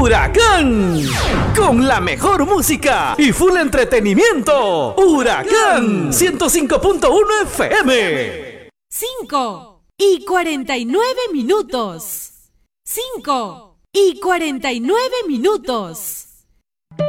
Huracán, con la mejor música y full entretenimiento. Huracán 105.1 FM. 5:49. 5:49.